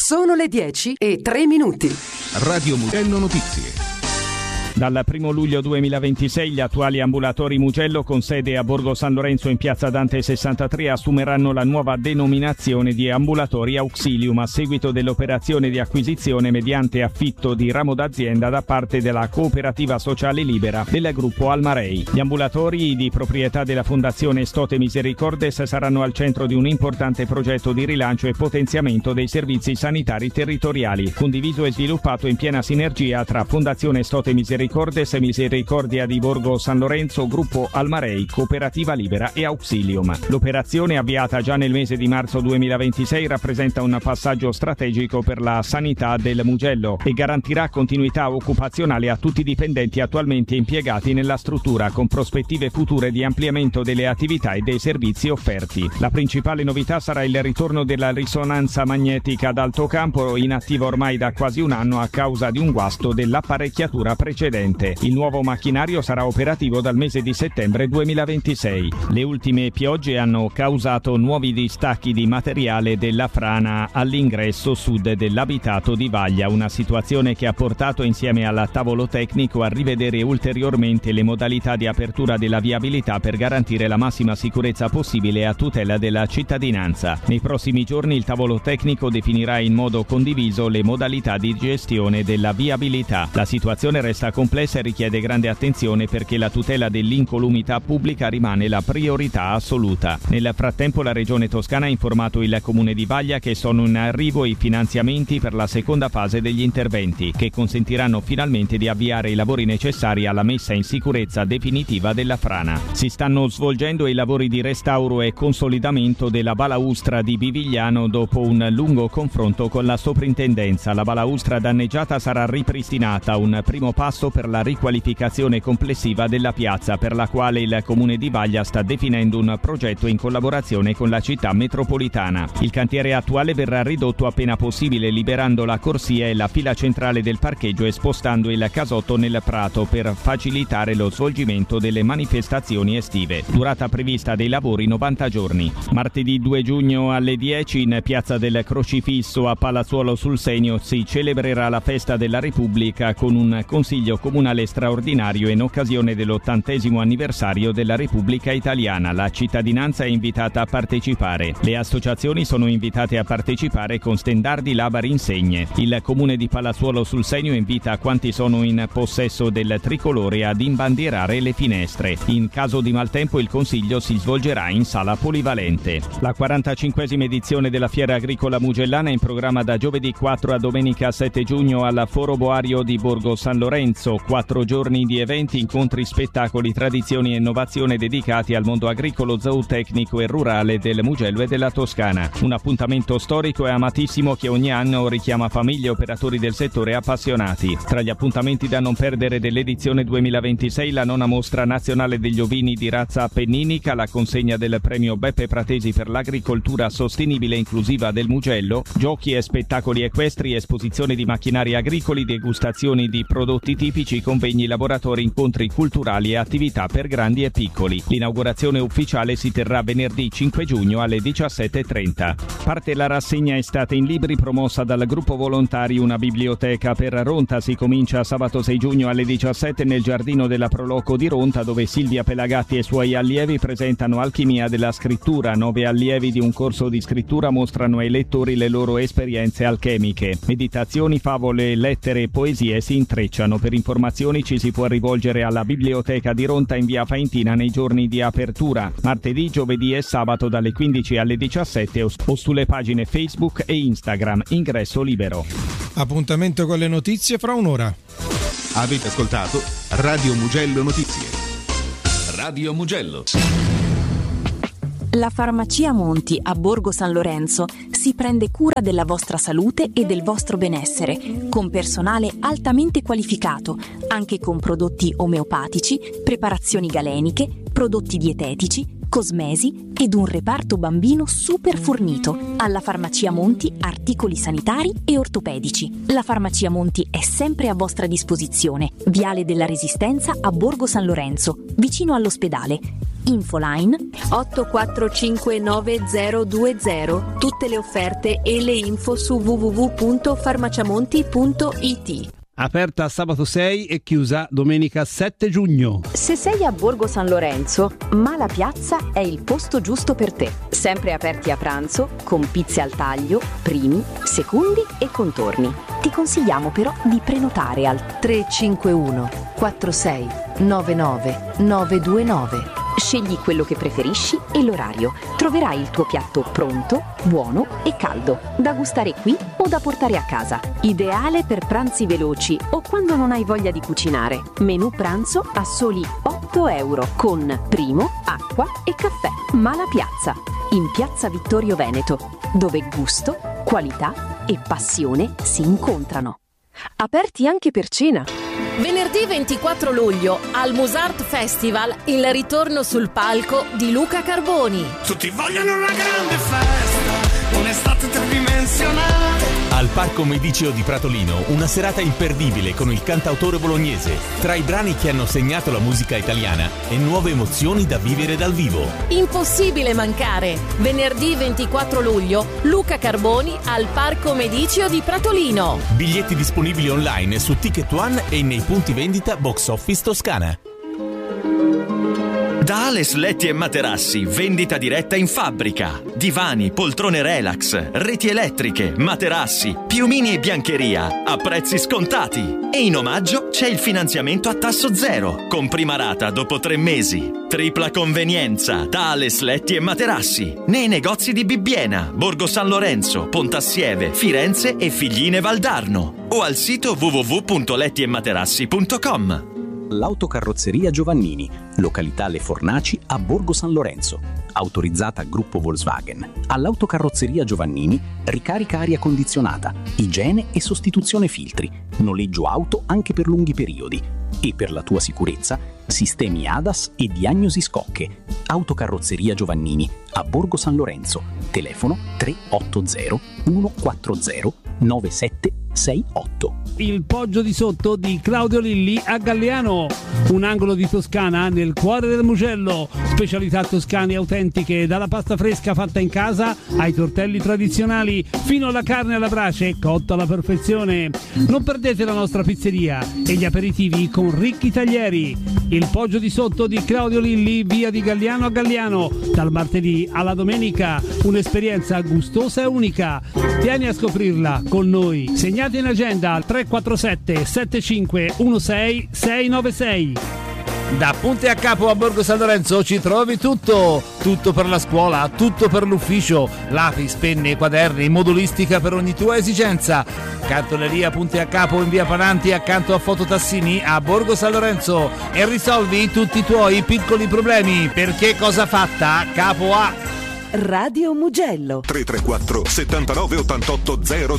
Sono le 10:03. Radio Mugello Notizie. Dal 1 luglio 2026 gli attuali ambulatori Mugello con sede a Borgo San Lorenzo in piazza Dante 63 assumeranno la nuova denominazione di ambulatori Auxilium a seguito dell'operazione di acquisizione mediante affitto di ramo d'azienda da parte della cooperativa sociale libera del gruppo Almarei. Gli ambulatori di proprietà della Fondazione Stote Misericordes saranno al centro di un importante progetto di rilancio e potenziamento dei servizi sanitari territoriali, condiviso e sviluppato in piena sinergia tra Fondazione Stote Misericordes e Misericordia di Borgo San Lorenzo, gruppo Almarei, cooperativa libera e Auxilium. L'operazione, avviata già nel mese di marzo 2026, rappresenta un passaggio strategico per la sanità del Mugello e garantirà continuità occupazionale a tutti i dipendenti attualmente impiegati nella struttura, con prospettive future di ampliamento delle attività e dei servizi offerti. La principale novità sarà il ritorno della risonanza magnetica ad alto campo, inattiva ormai da quasi un anno a causa di un guasto dell'apparecchiatura precedente. Il nuovo macchinario sarà operativo dal mese di settembre 2026. Le ultime piogge hanno causato nuovi distacchi di materiale della frana all'ingresso sud dell'abitato di Vaglia, una situazione che ha portato insieme al tavolo tecnico a rivedere ulteriormente le modalità di apertura della viabilità per garantire la massima sicurezza possibile a tutela della cittadinanza. Nei prossimi giorni il tavolo tecnico definirà in modo condiviso le modalità di gestione della viabilità. La situazione resta complessa e richiede grande attenzione perché la tutela dell'incolumità pubblica rimane la priorità assoluta. Nel frattempo la Regione Toscana ha informato il Comune di Vaglia che sono in arrivo i finanziamenti per la seconda fase degli interventi, che consentiranno finalmente di avviare i lavori necessari alla messa in sicurezza definitiva della frana. Si stanno svolgendo i lavori di restauro e consolidamento della balaustra di Bivigliano dopo un lungo confronto con la soprintendenza. La balaustra danneggiata sarà ripristinata, un primo passo per la riqualificazione complessiva della piazza, per la quale il Comune di Vaglia sta definendo un progetto in collaborazione con la città metropolitana. Il cantiere attuale verrà ridotto appena possibile, liberando la corsia e la fila centrale del parcheggio e spostando il casotto nel prato per facilitare lo svolgimento delle manifestazioni estive. Durata prevista dei lavori 90 giorni. Martedì 2 giugno alle 10 in piazza del Crocifisso a Palazzuolo sul Senio si celebrerà la festa della Repubblica con un consiglio comunale straordinario in occasione dell'80° anniversario della Repubblica Italiana. La cittadinanza è invitata a partecipare. Le associazioni sono invitate a partecipare con stendardi, labari, insegne. Il Comune di Palazzuolo sul Senio invita quanti sono in possesso del tricolore ad imbandierare le finestre. In caso di maltempo il consiglio si svolgerà in sala polivalente. La 45esima edizione della Fiera Agricola Mugellana è in programma da giovedì 4 a domenica 7 giugno al Foro Boario di Borgo San Lorenzo. 4 giorni di eventi, incontri, spettacoli, tradizioni e innovazione dedicati al mondo agricolo, zootecnico e rurale del Mugello e della Toscana. Un appuntamento storico e amatissimo che ogni anno richiama famiglie e operatori del settore appassionati. Tra gli appuntamenti da non perdere dell'edizione 2026 la 9ª mostra nazionale degli ovini di razza appenninica, la consegna del premio Beppe Pratesi per l'agricoltura sostenibile e inclusiva del Mugello, giochi e spettacoli equestri, esposizione di macchinari agricoli, degustazioni di prodotti tipici, convegni, laboratori, incontri culturali e attività per grandi e piccoli. L'inaugurazione ufficiale si terrà venerdì 5 giugno alle 17:30. Parte la rassegna Estate in Libri promossa dal gruppo Volontari Una Biblioteca per Ronta. Si comincia sabato 6 giugno alle 17 nel giardino della Proloco di Ronta, dove Silvia Pelagatti e i suoi allievi presentano Alchimia della scrittura. 9 allievi di un corso di scrittura mostrano ai lettori le loro esperienze alchemiche. Meditazioni, favole, lettere e poesie si intrecciano. Per informazioni ci si può rivolgere alla Biblioteca di Ronta in via Faentina nei giorni di apertura, martedì, giovedì e sabato dalle 15 alle 17 o sulle pagine Facebook e Instagram. Ingresso libero. Appuntamento con le notizie fra un'ora. Avete ascoltato Radio Mugello Notizie. Radio Mugello. La Farmacia Monti a Borgo San Lorenzo si prende cura della vostra salute e del vostro benessere, con personale altamente qualificato, anche con prodotti omeopatici, preparazioni galeniche, prodotti dietetici, cosmesi ed un reparto bambino super fornito. Alla Farmacia Monti articoli sanitari e ortopedici. La Farmacia Monti è sempre a vostra disposizione. Viale della Resistenza a Borgo San Lorenzo, vicino all'ospedale. Infoline 84599020. Tutte le offerte e le info su www.farmaciamonti.it. Aperta sabato 6 e chiusa domenica 7 giugno. Se sei a Borgo San Lorenzo, Mala Piazza è il posto giusto per te. Sempre aperti a pranzo, con pizze al taglio, primi, secondi e contorni. Ti consigliamo però di prenotare al 351 46 99 929. Scegli quello che preferisci e l'orario. Troverai il tuo piatto pronto, buono e caldo, da gustare qui o da portare a casa. Ideale per pranzi veloci o quando non hai voglia di cucinare. Menù pranzo a soli 8 euro con primo, acqua e caffè. Mala Piazza, in piazza Vittorio Veneto, dove gusto, qualità e passione si incontrano. Aperti anche per cena. Venerdì 24 luglio al Musart Festival il ritorno sul palco di Luca Carboni. Tutti vogliono una grande festa, un'estate tridimensionale. Al Parco Mediceo di Pratolino una serata imperdibile con il cantautore bolognese, tra i brani che hanno segnato la musica italiana e nuove emozioni da vivere dal vivo. Impossibile mancare. Venerdì 24 luglio Luca Carboni al Parco Mediceo di Pratolino. Biglietti disponibili online su Ticket One e nei punti vendita Box Office Toscana. Da Ales Letti e Materassi, vendita diretta in fabbrica. Divani, poltrone relax, reti elettriche, materassi, piumini e biancheria a prezzi scontati. E in omaggio c'è il finanziamento a tasso zero, con prima rata dopo 3 mesi. Tripla convenienza da Ales Letti e Materassi, nei negozi di Bibbiena, Borgo San Lorenzo, Pontassieve, Firenze e Figline Valdarno. O al sito www.lettiematerassi.com. L'autocarrozzeria Giovannini, località Le Fornaci a Borgo San Lorenzo, autorizzata Gruppo Volkswagen. All'autocarrozzeria Giovannini, ricarica aria condizionata, igiene e sostituzione filtri, noleggio auto anche per lunghi periodi. E per la tua sicurezza, sistemi ADAS e diagnosi scocche. Autocarrozzeria Giovannini a Borgo San Lorenzo, telefono 380 140 9768. Il Poggio di Sotto di Claudio Lilli a Galliano, un angolo di Toscana nel cuore del Mugello. Specialità toscane autentiche, dalla pasta fresca fatta in casa ai tortelli tradizionali, fino alla carne alla brace cotta alla perfezione. Non perdete la nostra pizzeria e gli aperitivi con ricchi taglieri. Il Poggio di Sotto di Claudio Lilli, via di Galliano a Galliano, dal martedì alla domenica, un'esperienza gustosa e unica. Vieni a scoprirla con noi. Segnate in agenda al 347 7516 696. Da Punti a Capo a Borgo San Lorenzo ci trovi tutto per la scuola, tutto per l'ufficio, lapis, penne, quaderni, modulistica per ogni tua esigenza. Cartoleria Punti a Capo in via Pananti accanto a Fototassini a Borgo San Lorenzo e risolvi tutti i tuoi piccoli problemi, perché cosa fatta Capo A. Radio Mugello 334 79 88 000.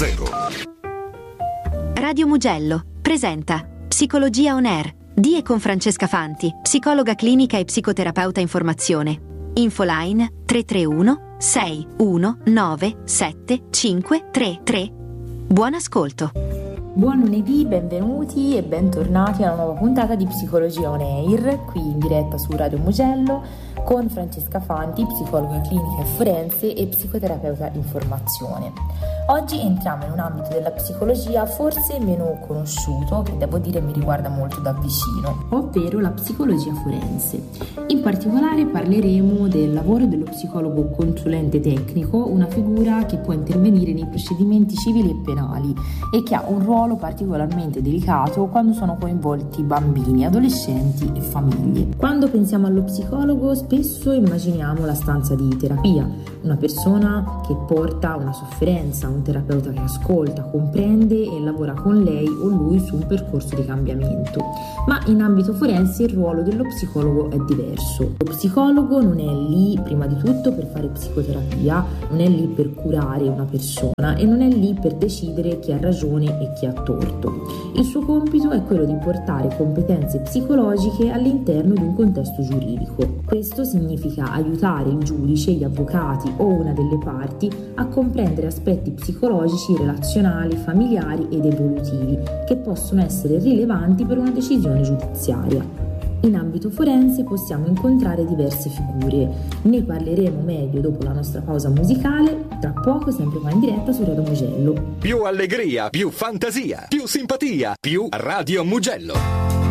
Radio Mugello presenta Psicologia On Air di e con Francesca Fanti, psicologa clinica e psicoterapeuta in formazione. Infoline 331 619 7533. Buon ascolto. Buon lunedì, benvenuti e bentornati a una nuova puntata di Psicologia On Air, qui in diretta su Radio Mugello con Francesca Fanti, psicologa clinica e forense e psicoterapeuta in formazione. Oggi entriamo in un ambito della psicologia forse meno conosciuto, che devo dire mi riguarda molto da vicino, ovvero la psicologia forense. In particolare parleremo del lavoro dello psicologo consulente tecnico, una figura che può intervenire nei procedimenti civili e penali e che ha un ruolo particolarmente delicato quando sono coinvolti bambini, adolescenti e famiglie. Quando pensiamo allo psicologo spesso immaginiamo la stanza di terapia, una persona che porta una sofferenza, un terapeuta che ascolta, comprende e lavora con lei o lui su un percorso di cambiamento. Ma in ambito forense il ruolo dello psicologo è diverso. Lo psicologo non è lì prima di tutto per fare psicoterapia, non è lì per curare una persona e non è lì per decidere chi ha ragione e chi ha torto. Il suo compito è quello di portare competenze psicologiche all'interno di un contesto giuridico. Questo significa aiutare il giudice, gli avvocati o una delle parti a comprendere aspetti psicologici, relazionali, familiari ed evolutivi che possono essere rilevanti per una decisione giudiziaria. In ambito forense possiamo incontrare diverse figure. Ne parleremo meglio dopo la nostra pausa musicale, tra poco sempre qua in diretta su Radio Mugello. Più allegria, più fantasia, più simpatia, più Radio Mugello.